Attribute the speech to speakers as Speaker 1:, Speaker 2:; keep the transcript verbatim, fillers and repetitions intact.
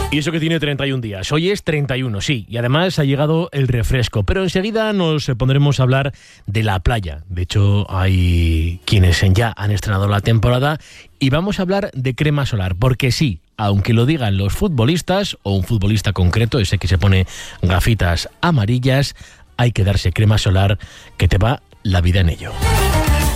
Speaker 1: Y eso que tiene treinta y un días. Hoy es treinta y uno, sí. Y además ha llegado el refresco. Pero enseguida nos pondremos a hablar de la playa. De hecho, hay quienes ya han estrenado la temporada. Y vamos a hablar de crema solar. Porque sí, aunque lo digan los futbolistas, o un futbolista concreto, ese que se pone gafitas amarillas, hay que darse crema solar, que te va la vida en ello.